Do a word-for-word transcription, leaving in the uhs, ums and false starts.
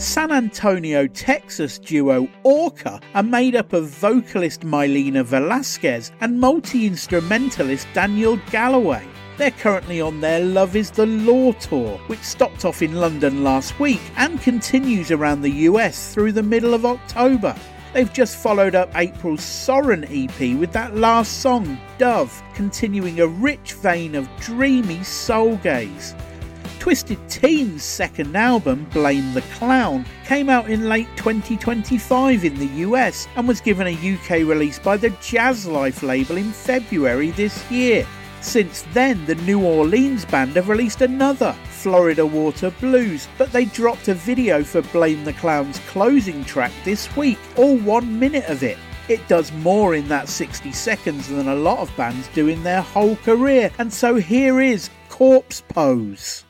San Antonio, Texas duo Orca are made up of vocalist Mylena Velasquez and multi-instrumentalist Daniel Galloway. They're currently on their Love is the Law tour, which stopped off in London last week and continues around the U S through the middle of October. They've just followed up April's Soren E P with that last song, Dove, continuing a rich vein of dreamy soul gaze. Twisted Tea's second album, Blame the Clown, came out in late twenty twenty-five in the U S and was given a U K release by the Jazz Life label in February this year. Since then, the New Orleans band have released another, Florida Water Blues, but they dropped a video for Blame the Clown's closing track this week, all one minute of it. It does more in that sixty seconds than a lot of bands do in their whole career, and so here is Corpse Pose.